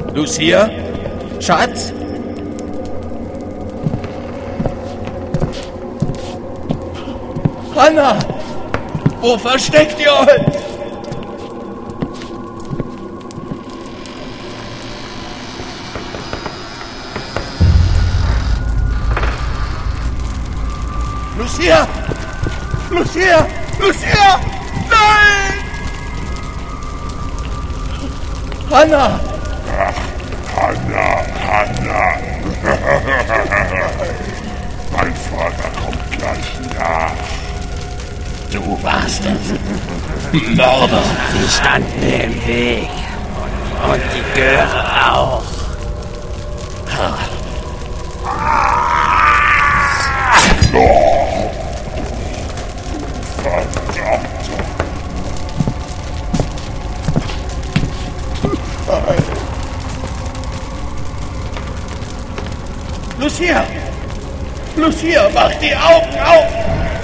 Lucia? Schatz? Hannah! Wo versteckt ihr euch? Lucia! Lucia! Lucia! Nein! Hannah! Hannah! Mein Vater kommt gleich nach. Du warst es. Mörder. Sie standen mir im Weg. Und die Göre auch. Lucia! Lucia, mach die Augen auf!